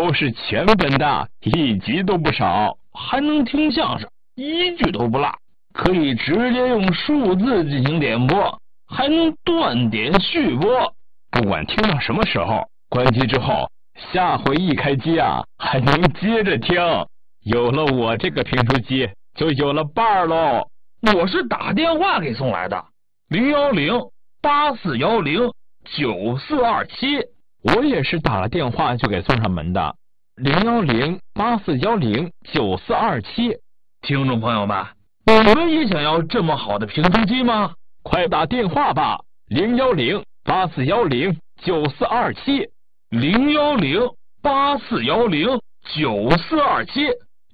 都是全本的，一集都不少，还能听相声，一句都不落，可以直接用数字进行点播，还能断点续播，不管听到什么时候，关机之后，下回一开机啊，还能接着听。有了我这个评书机，就有了伴儿喽。 我是打电话给送来的，010-8410-9427。 我也是打了电话就给送上门的，010-8410-9427。 听众朋友们，你们也想要这么好的评书机吗？ 快打电话吧，010-8410-9427。 010-8410-9427。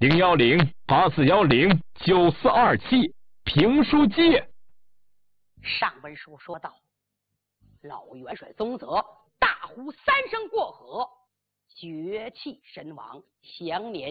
010-8410-9427。评书机。 上文书说到，老元帅宗泽大呼3声过河，绝气身亡，享年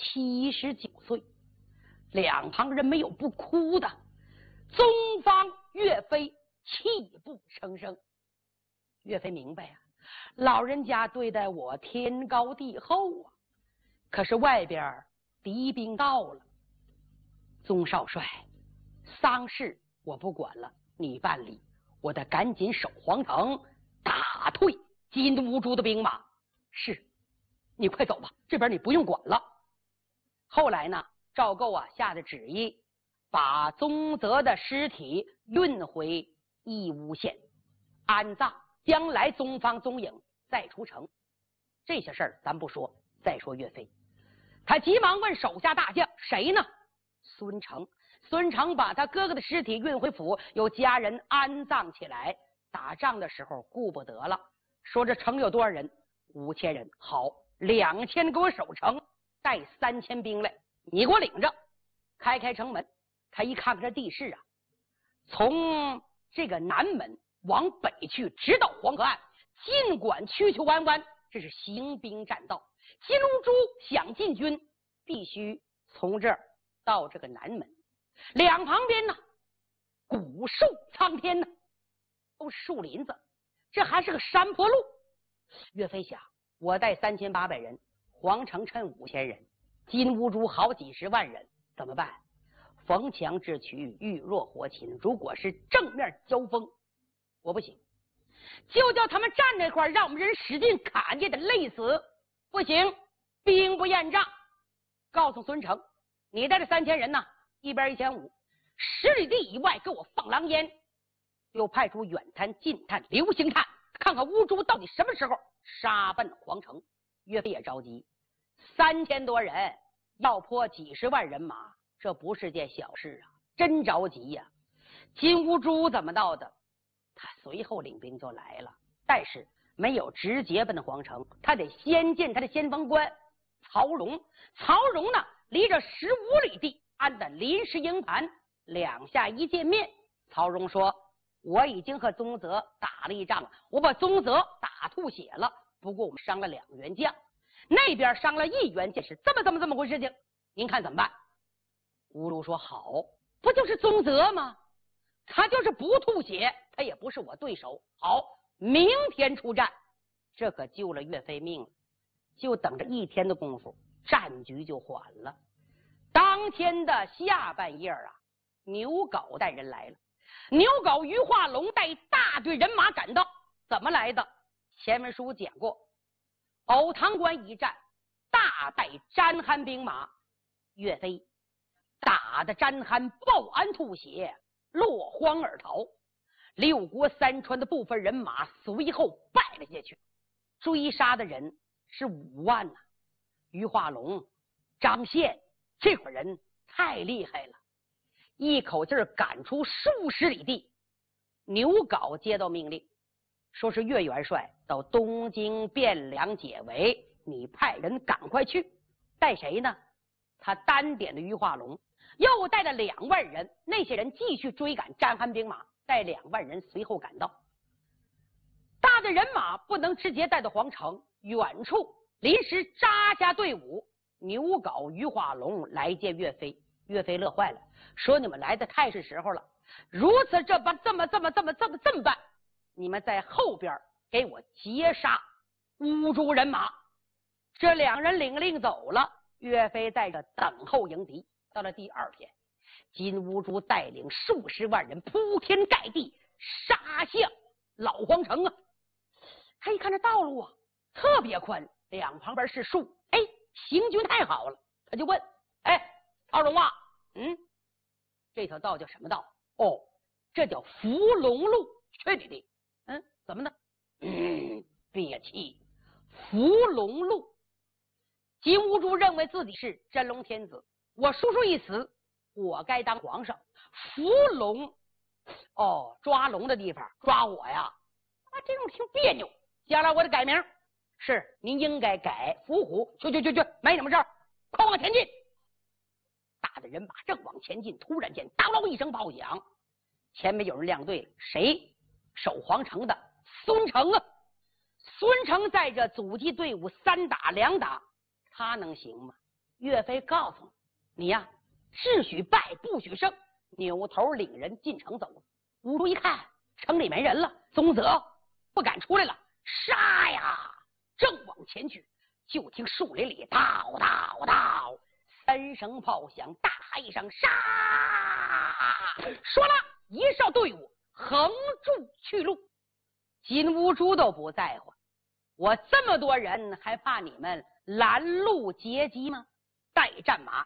79岁。两旁人没有不哭的，宗方、岳飞泣不成声。岳飞明白啊，老人家对待我天高地厚啊，可是外边敌兵到了。宗少帅，丧事我不管了，你办理，我得赶紧守皇城，打退金兀术的兵马。是，你快走吧，这边你不用管了。后来呢，赵构啊下的旨意，把宗泽的尸体运回义乌县安葬，将来宗方宗颖再出城。这些事儿咱不说，再说岳飞，他急忙问手下大将，谁呢？孙承。孙承把他哥哥的尸体运回府，有家人安葬起来。打仗的时候顾不得了，说这城有多少人？5000人。好，2000给我守城，带3000兵来，你给我领着。开城门，他一看这地势啊，从这个南门往北去，直到黄河岸，尽管曲曲弯弯，这是行兵栈道。金兀术想进军，必须从这儿到这个南门。两旁边呢，古树苍天呢，都是树林子，这还是个山坡路。岳飞想，我带3800人，皇城趁5000人，金兀术好几十万人，怎么办？逢强制取，遇弱活擒。如果是正面交锋，我不行，就叫他们站那块，让我们人使劲砍，也得累死。不行，兵不厌诈。告诉孙承，你带着3000人呢，一边1500，10里地以外给我放狼烟。又派出远探、近探、流星探，看看兀术到底什么时候杀奔皇城。岳飞也着急，3000多人要破几十万人马，这不是件小事啊，真着急呀。金兀术怎么到的？他随后领兵就来了，但是没有直接奔皇城，他得先见他的先锋官曹荣。曹荣呢，离着15里地安的临时营盘，两下一见面，曹荣说，我已经和宗泽打了一仗了，我把宗泽打吐血了，不过我们伤了2员将，那边伤了1员将，是这么回事情，您看怎么办？兀术说，好，不就是宗泽吗？他就是不吐血，他也不是我对手。好，明天出战。这可救了岳飞命了。就等着1天的功夫，战局就缓了。当天的下半夜啊，牛皋带人来了。牛皋于化龙带大队人马赶到。怎么来的？前文书讲过，藕塘关一战，大败詹憨兵马，岳飞打的詹憨报安吐血，落荒而逃。6国3川的部分人马随后败了下去，追杀的人是5万呐。于化龙、张宪这伙人太厉害了，一口气赶出数十里地。牛皋接到命令，说是岳元帅到东京汴梁解围，你派人赶快去。带谁呢？他单点的于化龙，又带了2万人，那些人继续追赶詹憨兵马，带2万人随后赶到。大的人马不能直接带到皇城，远处临时扎下队伍。牛皋、于化龙来见岳飞，岳飞乐坏了，说你们来的太是时候了，如此这般这么办，你们在后边给我截杀兀术人马。 这两人领走了。岳飞在这等候迎敌。到了第二天，金兀术带领数十万人铺天盖地杀向老皇城啊！他一看这道路啊特别宽，两旁边是树，哎，行军太好了。他就问：哎，曹荣啊，这条道叫什么道？哦，这叫伏龙路。去你的！怎么呢？别气，伏龙路。金兀术认为自己是真龙天子，我叔叔一死，我该当皇上。伏龙，抓龙的地方，抓我呀！这种挺别扭。将来我得改名，是您应该改伏虎。去，没什么事儿，快往前进。大的人马正往前进，突然间，当啷一声炮响，前面有人亮队，谁？守皇城的孙承啊！孙承在这阻击队伍3打2打，他能行吗？岳飞告诉你呀，只许败不许胜，扭头领人进城走了。兀术一看城里没人了，宗泽不敢出来了，杀呀！正往前去，就听树林里叨叨叨，3声炮响，大喊一声杀！说了一哨队伍横住去路。金兀术都不在乎，我这么多人还怕你们拦路截击吗？带战马，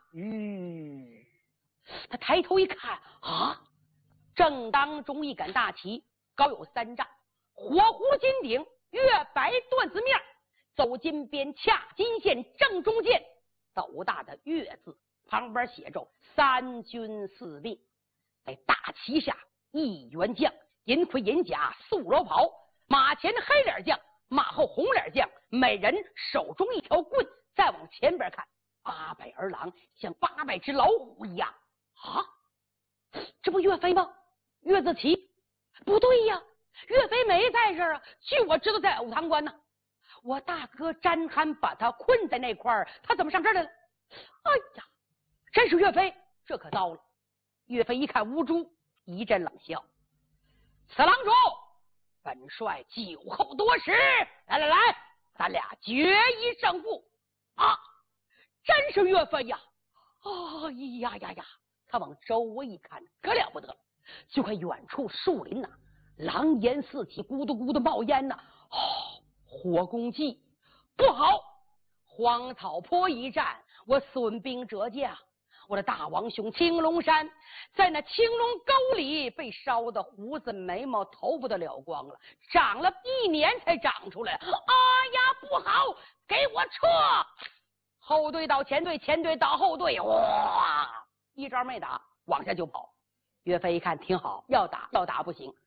他抬头一看啊，正当中一杆大旗，高有3丈，火葫芦金顶，月白缎子面，走金边恰金线正中间，斗大的月字，旁边写着3军4命。在大旗下1员将，银盔银甲素罗袍，马前黑脸将，马后红脸将，每人手中一条棍。再往前边看，800儿郎像800只老虎一样啊！这不岳飞吗？岳字旗？不对呀，岳飞没在这儿啊！据我知道在藕塘关呢。我大哥詹憨把他困在那块儿，他怎么上这儿来了？哎呀，真是岳飞！这可糟了！岳飞一看兀术，一阵冷笑：“此郎主，本帅酒后多时，来，咱俩决一胜负啊！”真是岳飞呀！哎呀！他往周围一看，可了不得了，就看远处树林呐，狼烟四起，咕嘟咕嘟冒烟呐。火攻计不好！荒草坡一战，我损兵折将。我的大王兄青龙山在那青龙沟里被烧的胡子眉毛头发都了光了，长了1年才长出来。哎呀，不好，给我撤！后队倒前队，前队倒后队，哇！一招没打，往下就跑。岳飞一看挺好，要打不行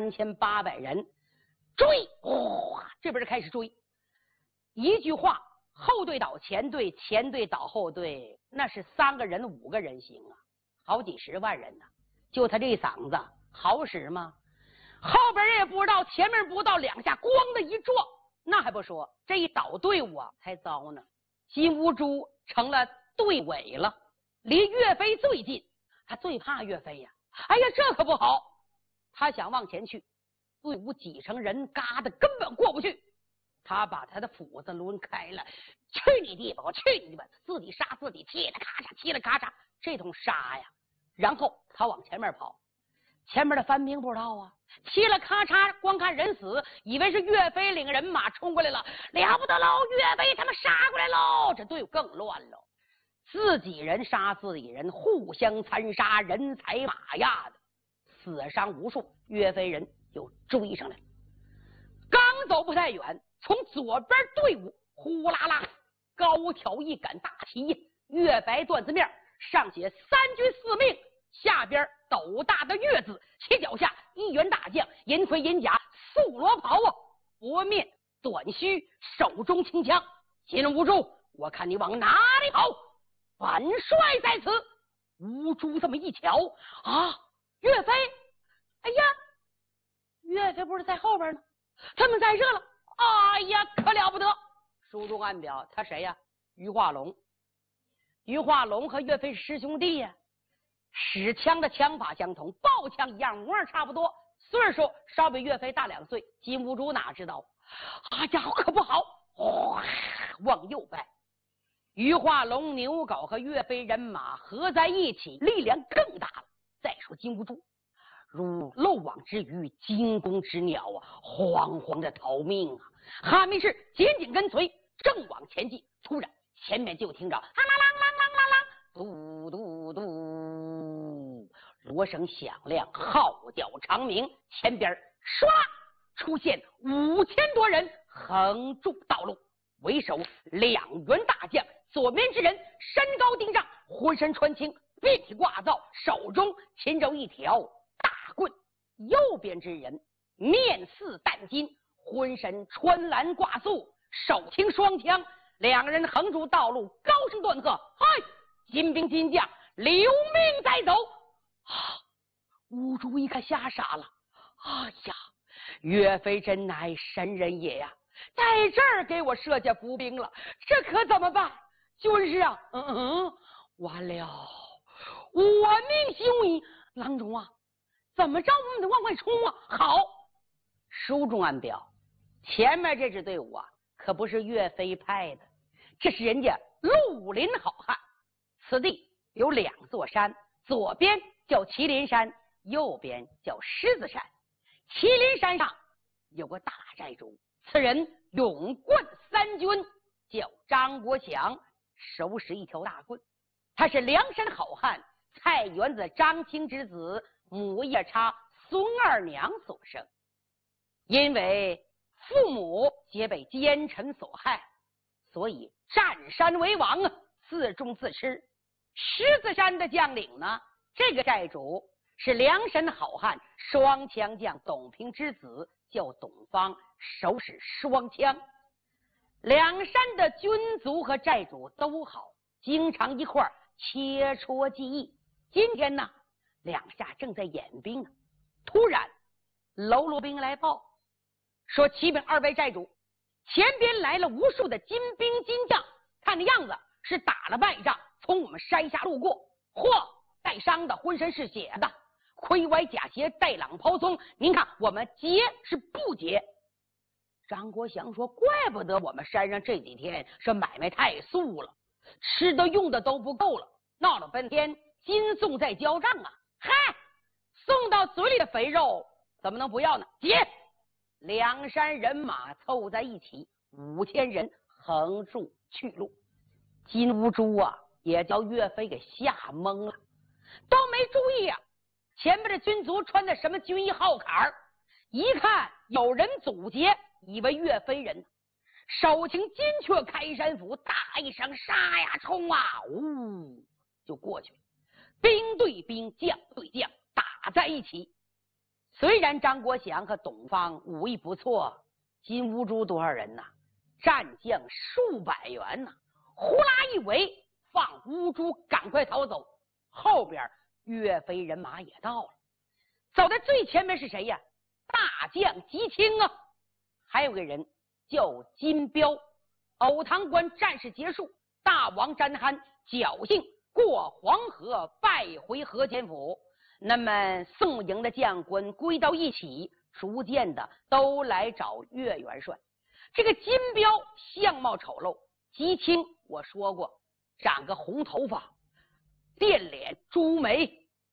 ，3800人追，哇！这边开始追。一句话，后队倒前队，前队倒后队，那是3个人5个人行啊，好几10万人呢。就他这嗓子好使吗？后边人也不知道，前面不到2下，咣的一撞，那还不说，这一倒队伍啊才糟呢。金兀术成了队尾了，离岳飞最近，他最怕岳飞呀。哎呀，这可不好！他想往前去，队伍挤成人嘎的，根本过不去。他把他的斧子抡开了，去你地吧，我去你地吧！自己杀自己，嘁了咔嚓，嘁了咔嚓，这通杀呀！然后他往前面跑，前面的番兵不知道啊，嘁了咔嚓，光看人死，以为是岳飞领人马冲过来了，了不得喽！岳飞他们杀过来喽！这队伍更乱喽，自己人杀自己人，互相残杀，人踩马压的，死伤无数。岳飞人就追上来了，刚走不太远，从左边队伍呼啦啦高挑一杆大旗，月白缎子面，上写3军4命，下边斗大的月字，其脚下1员大将，银盔银甲素罗袍啊，薄面短须，手中轻枪。金兀术，我看你往哪里跑？本帅在此。兀术这么一瞧啊，岳飞，哎呀，岳飞不是在后边呢，他们在这了。哎呀，可了不得！书中暗表他谁呀？于化龙。于化龙和岳飞是师兄弟呀，使枪的枪法相同，抱枪一样，模样差不多，岁数稍比岳飞大2岁。金兀术哪知道？哎呀，可不好！ 哗，往右摆。羽化龙、牛皋和岳飞人马合在一起，力量更大了。再说金兀术，如漏网之鱼、惊弓之鸟啊，惶惶的逃命啊！哈密士紧紧跟随，正往前进。突然，前面就听着啷啷啷啷啷啷，嘟嘟嘟，锣声响亮，号角长鸣。前边唰出现5000多人，横住道路，为首2员大将。左边之人身高丁丈，浑身穿青，遍体挂造，手中擒着一条大棍；右边之人面似淡金，浑身穿蓝挂素，手擎双枪。2人横住道路，高声断喝：“嗨，金兵金将，留命再走！”兀术一看吓傻了，哎呀，岳飞真乃神人也呀，在这儿给我设下伏兵了，这可怎么办？军师啊，完了，我命休矣！郎中啊，怎么着我们得往外冲啊！好，书中暗表，前面这支队伍啊，可不是岳飞派的，这是人家绿林好汉。此地有2座山，左边叫麒麟山，右边叫狮子山。麒麟山上有个大寨主，此人勇冠3军，叫张国祥，手使一条大棍。他是梁山好汉蔡元子张青之子，母夜叉孙二娘所生。因为父母皆被奸臣所害，所以占山为王啊，自重自吃。狮子山的将领呢，这个寨主是梁山好汉双枪将董平之子，叫董方，手使双枪。两山的军卒和寨主都好，经常一块儿切磋技艺。今天呢，2下正在演兵呢，突然喽啰兵来报，说启禀2位寨主，前边来了无数的金兵金将，看的样子是打了败仗，从我们山下路过，带伤的，浑身是血的，盔歪甲斜，带朗袍松，您看我们劫是不劫？张国祥说，怪不得我们山上这几天是买卖太素了，吃的用的都不够了，闹了半天金宋在交账啊！嗨，送到嘴里的肥肉怎么能不要呢？劫！两山人马凑在一起，5000人横住去路。金兀术啊，也叫岳飞给吓懵了，都没注意啊，前面的军卒穿的什么军衣号坎儿，一看有人阻截，以为岳飞人，手擎金阙开山斧，大一声杀呀冲啊，呜就过去了。兵对兵，将对将，打在一起。虽然张国祥和董方武艺不错，金兀术多少人呐？战将数百员呐！呼啦一围，放兀术赶快逃走。后边岳飞人马也到了，走在最前面是谁呀？大将吉清啊！还有个人叫金彪。藕塘关战事结束，大王詹憨侥幸过黄河，败回河间府。那么宋营的将官归到一起，逐渐的都来找岳元帅。这个金彪相貌丑陋，吉清我说过长个红头发，电脸朱眉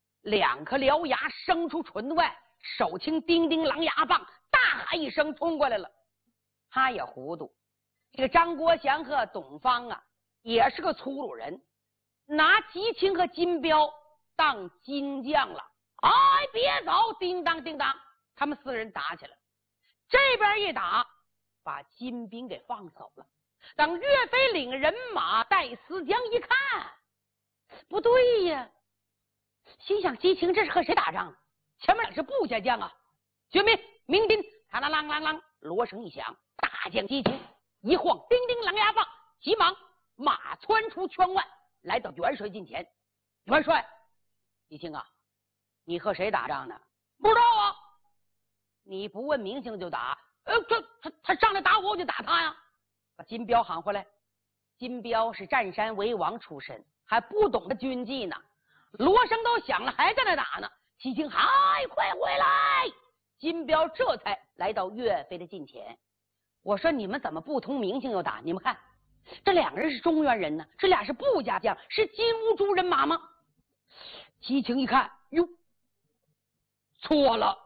，2颗獠牙生出唇外，手擎叮叮狼牙棒，大喊一声冲过来了。他也糊涂，这个张国祥和董方啊也是个粗鲁人，拿吉清和金彪当金将了。哎，别走！叮当叮当，他们4人打起来，这边一打把金兵给放走了。等岳飞领人马带思江一看，不对呀，心想吉清这是和谁打仗？前面是部下将啊！军民鸣金，啷啷啷啷，锣声一响，大将吉清一晃叮叮狼牙棒，急忙马窜出圈外，来到元帅近前。元帅，吉清啊，你和谁打仗呢？不知道啊。你不问名姓就打？他上来打我，我就打他呀。把金彪喊回来。金彪是占山为王出身，还不懂得军纪呢。锣声都响了，还在那打呢。吉清喊：“快回来！”金彪这才来到岳飞的近前。 我说你们怎么不通明星又打？你们看，这两个人是中原人呢，这俩是布家将，是金乌珠人马吗？齐情一看，哟，错了，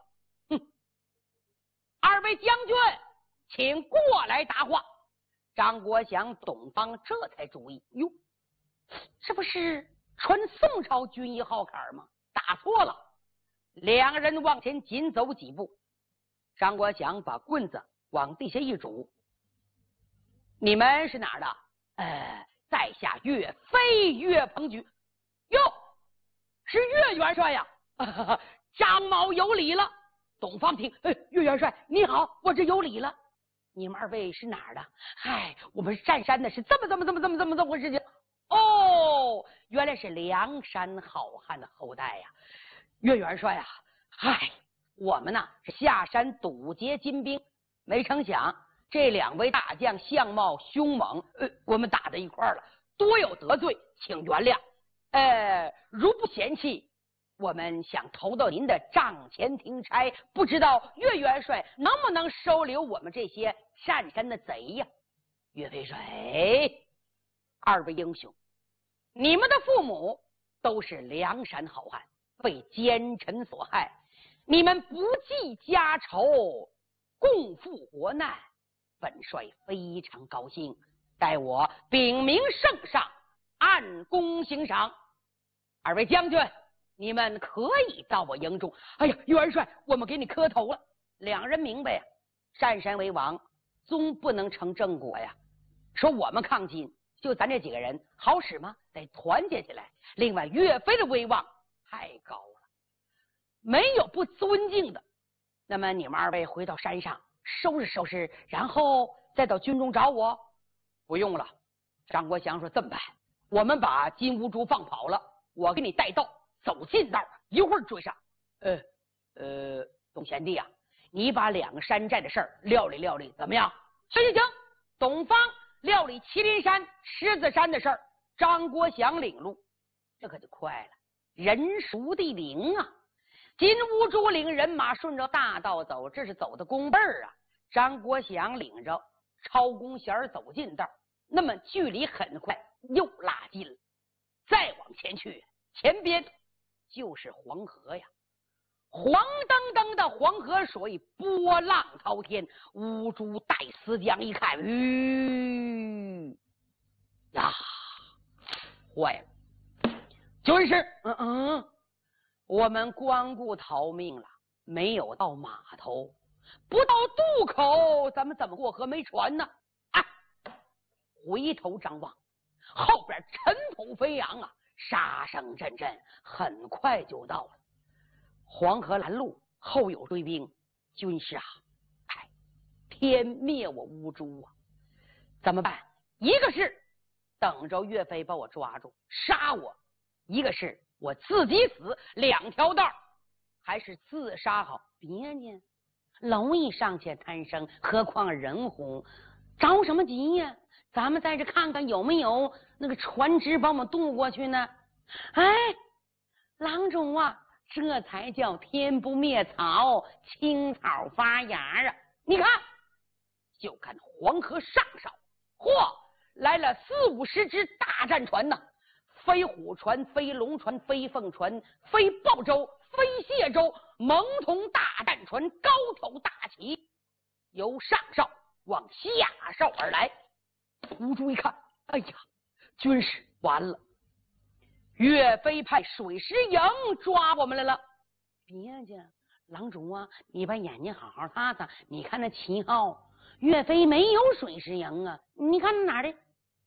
二位将军，请过来答话。张国祥、董方这才注意，哟，这不是穿宋朝军衣号坎吗？打错了。两个人往前紧走几步，张国祥把棍子往地下一拄，你们是哪儿的？在下岳飞岳鹏举。哟，是岳元帅呀！张某有礼了。董方听，岳元帅你好，我这有礼了。你们二位是哪儿的？嗨，我们是占山的，是这么回事情。哦，原来是梁山好汉的后代呀。岳元帅啊，嗨，我们呢是下山堵截金兵，没成想这两位大将相貌凶猛，我们打在一块儿了，多有得罪，请原谅。如不嫌弃，我们想投到您的帐前听差，不知道岳元帅能不能收留我们这些占山的贼呀？岳飞说：“二位英雄，你们的父母都是梁山好汉，被奸臣所害，你们不计家仇，共赴国难，本帅非常高兴，待我禀明圣上，按功行赏。二位将军，你们可以到我营中。哎呀，元帅，我们给你磕头了。”两人明白呀，占山为王，终不能成正果呀。说我们抗金，就咱这几个人好使吗？得团结起来。另外，岳飞的威望太高了，没有不尊敬的。那么你们二位回到山上收拾收拾，然后再到军中找我。不用了，张国祥说：“这么办？我们把金乌珠放跑了，我给你带道，走近道，一会儿追上。董贤弟啊，你把两个山寨的事儿料理料理，怎么样？”行。董方料理麒麟山、狮子山的事儿，张国祥领路，这可就快了，人熟地灵啊。金乌珠领人马顺着大道走，这是走的弓背儿啊。张国祥领着超弓弦走近道，那么距离很快又拉近了。再往前去，前边就是黄河呀，黄澄澄的黄河水，波浪滔天。乌珠带丝将一看，呀，坏了！军师，我们光顾逃命了，没有到码头，不到渡口，咱们怎么过河？没船呢！回头张望，后边尘土飞扬啊，杀声阵阵，很快就到了。黄河拦路，后有追兵。军师啊，天灭我乌珠啊！怎么办？一个是等着岳飞把我抓住杀我，一个是我自己死，两条道，还是自杀好？别呢，蝼蚁尚且贪生，何况人乎？着什么急呀？咱们在这看看有没有那个船只把我们渡过去呢？郎中啊，这才叫天不灭草，青草发芽啊！你看，就看黄河上梢，来了40-50只大战船呐，飞虎船、飞龙船、飞凤船、飞豹舟、飞蟹舟，蒙头大战船高挑大旗，由上梢往下梢而来。乌珠一看，哎呀，军师完了，岳飞派水师营抓我们来了。别介，郎中啊，你把眼睛好好擦擦，你看那旗号，岳飞没有水师营啊，你看哪儿的？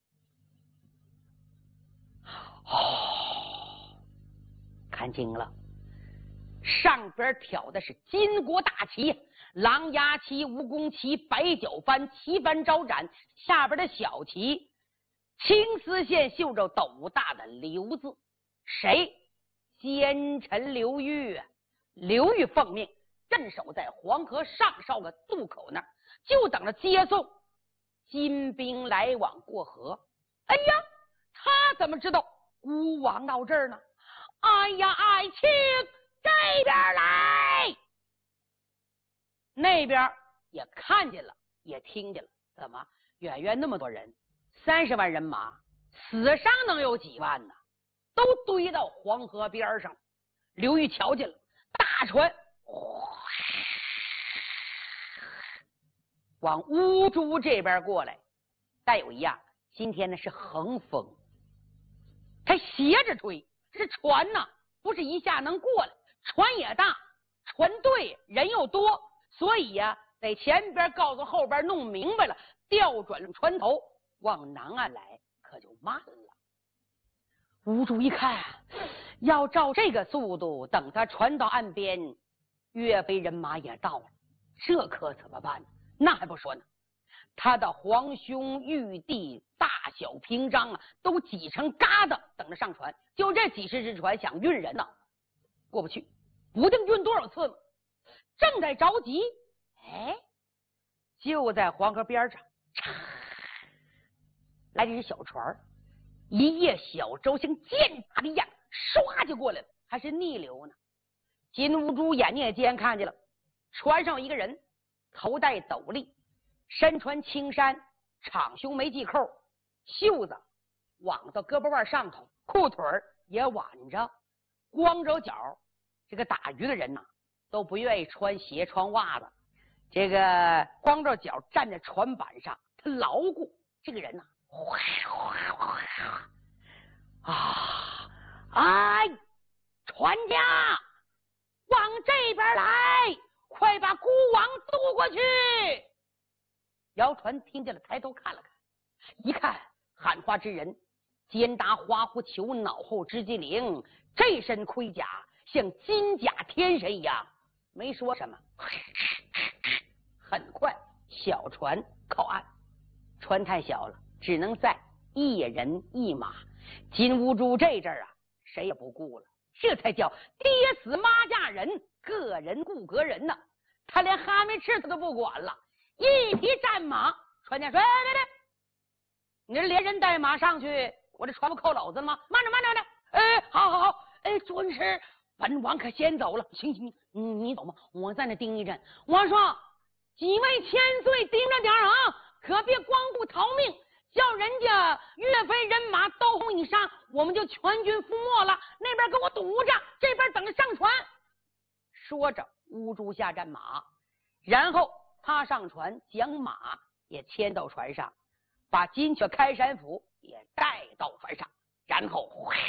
看清了，上边挑的是金国大旗，狼牙旗、蜈蚣旗、白角帆、旗帆招展，下边的小旗青丝线绣着斗大的刘字。谁？奸臣刘裕。刘裕奉命镇守在黄河上梢的渡口那儿，就等着接送金兵来往过河。哎呀，他怎么知道孤王到这儿呢？哎呀，爱卿这边来！那边也看见了也听见了。怎么远远那么多人，30万人马，死伤能有几万呢？都堆到黄河边上。刘裕瞧见了，大船往乌珠这边过来，但有一样，今天呢是横风，它斜着吹，这船呢不是一下能过来，船也大，船队人又多，所以呀，在前边告诉后边弄明白了，调转了船头往南岸来，可就慢了。吴主一看，要照这个速度，等他船到岸边，岳飞人马也到了，这可怎么办呢？那还不说呢，他的皇兄玉帝大小平章啊，都挤成疙瘩等着上船，就这几十只船想运人呢，过不去，不定运多少次呢。正在着急，哎，就在黄河边上，来这只小船，一叶小舟像箭打的一样，唰就过来了，还是逆流呢。金兀术眼睛间看见了，船上有一个人，头戴斗笠，身穿青衫，敞胸没系扣，袖子挽到胳膊腕上头，裤腿也挽着，光着脚。这个打鱼的人呐，都不愿意穿鞋穿袜子，这个光着脚站在船板上，他牢固。这个人呐，哎，船家往这边来，快把孤王渡过去。姚船听见了，抬头看了看，一看喊话之人，肩搭花狐裘，脑后织金铃，这身盔甲像金甲天神一样，没说什么。很快小船靠岸，船太小了，只能载一人一马。金兀术这阵儿啊，谁也不顾了，这才叫爹死妈嫁人，个人顾个人呢。他连哈密赤他都不管了，一匹战马，船家说：“别，你这连人带马上去，我这船不扣篓子了吗？慢着，好，准是本王可先走了。行，你走吗？我在那盯一阵。我说几位千岁盯着点啊，可别光顾逃命。叫人家岳飞人马刀锋一杀，我们就全军覆没了。那边给我堵着，这边等着上船。”说着，乌珠下战马，然后他上船，将马也牵到船上，把金雀开山斧也带到船上，然后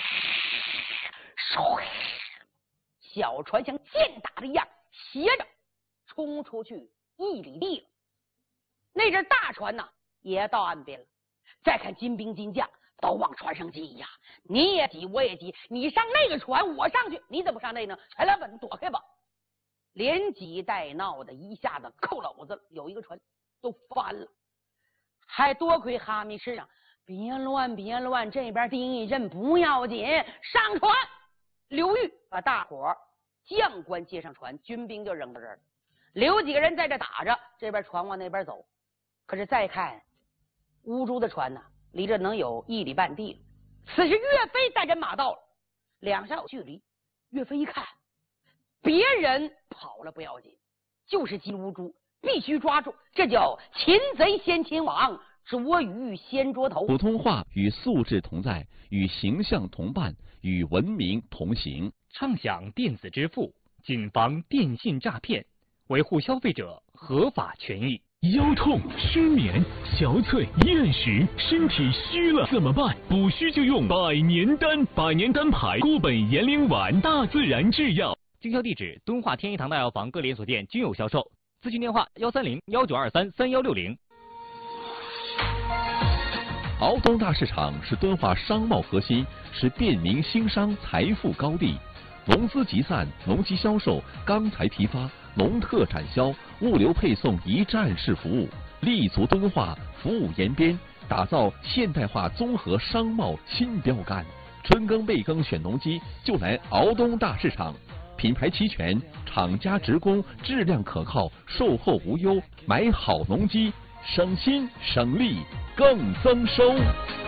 小船像箭打的一样，斜着冲出去1里地了。那阵大船呢，也到岸边了。再看金兵金将都往船上挤呀，你也挤，我也挤，你上那个船，我上去，你怎么上那呢？全来本躲开吧！连挤带闹的，一下子扣篓子，有一个船都翻了。还多亏哈密师长，别乱，这边盯一阵不要紧，上船。刘裕把大伙将官接上船，军兵就扔到这儿了，留几个人在这打着，这边船往那边走。可是再看乌珠的船呢，离这能有1里半地了。此时岳飞带人马到了，两下有距离。岳飞一看，别人跑了不要紧，就是金兀术必须抓住，这叫擒贼先擒王，捉鱼先捉头。 普通话与素质同在，与形象同伴，与文明同行。 畅享电子支付，谨防电信诈骗，维护消费者合法权益。 腰痛、失眠、憔悴、厌食，身体虚了怎么办？补虚就用百年丹，百年丹牌固本延龄丸，大自然制药。 经销地址：敦化天一堂大药房各连锁店均有销售。咨询电话：130-1923-3160。 敖东大市场是敦化商贸核心，是便民兴商财富高地。农资集散、农机销售、钢材批发、农特产销、物流配送一站式服务，立足敦化，服务延边，打造现代化综合商贸新标杆。春耕备耕选农机，就来敖东大市场。品牌齐全，厂家直供，质量可靠，售后无忧。买好农机，省心省力更增收。